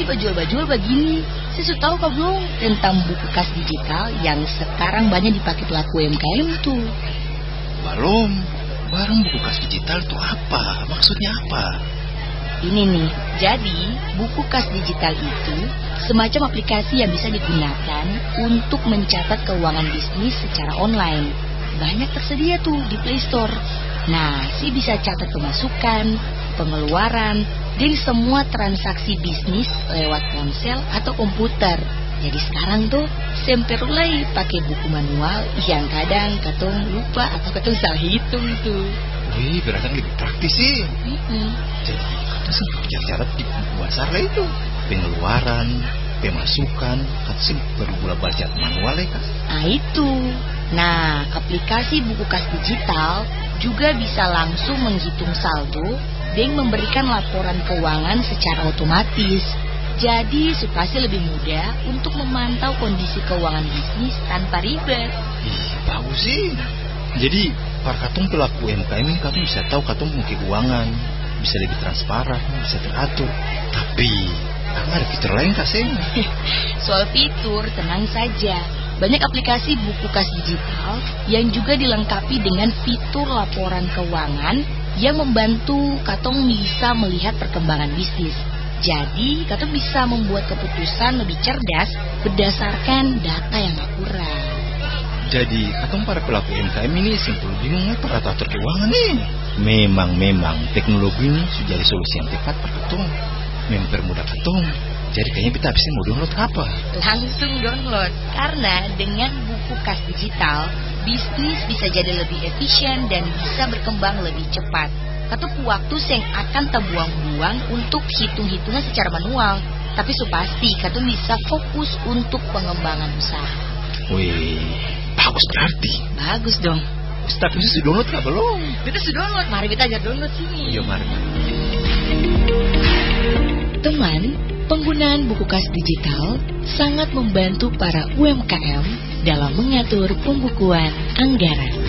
bajul-bajul begini, saya sudah tahu kau belum tentang buku kas digital yang sekarang banyak dipakai pelaku UMKM tuh. Belum. Barang buku kas digital itu apa? Maksudnya apa? Ini nih, jadi buku kas digital itu semacam aplikasi yang bisa digunakan untuk mencatat keuangan bisnis secara online. Banyak tersedia tuh di Play Store. Nah, bisa catat pemasukan, pengeluaran, dan semua transaksi bisnis lewat ponsel atau komputer. Jadi sekarang tuh semperulai pakai buku manual yang kadang katong lupa atau katong salah hitung tuh. Wih, berarti lebih praktis sih. Jadi kita sih catat di buku besar lah itu. Pengeluaran, pemasukan, kata sih baru gula baca manual ya kan? Nah itu. Nah, aplikasi buku kas digital juga bisa langsung menghitung saldo dan memberikan laporan keuangan secara otomatis. Jadi pasti lebih mudah untuk memantau kondisi keuangan bisnis tanpa ribet. Bagus sih. Jadi para katong pelaku UMKM ini katong bisa tahu katong punya keuangan, bisa lebih transparan, bisa teratur. Tapi ada fitur lain kasih. Soal fitur tenang saja. Banyak aplikasi buku kas digital yang juga dilengkapi dengan fitur laporan keuangan yang membantu katong bisa melihat perkembangan bisnis. Jadi, katong bisa membuat keputusan lebih cerdas berdasarkan data yang akurat. Jadi, katong para pelaku UMKM ini simpul bingung para atur keuangan nih. Memang teknologi ini sudah jadi solusi yang tepat para katong. Mempermudah katong. Jadi kayaknya kita bisa mau download apa? Langsung download. Karena dengan buku kas digital, bisnis bisa jadi lebih efisien dan bisa berkembang lebih cepat. Atau waktu yang akan terbuang-buang untuk hitung-hitungan secara manual. Tapi pasti katong bisa fokus untuk pengembangan usaha. Wih, bagus berarti. Bagus dong. Tapi sudah download nggak belum? Kita sudah download, mari kita aja download sini. Iya mari. Teman, penggunaan buku kas digital sangat membantu para UMKM dalam mengatur pembukuan anggaran.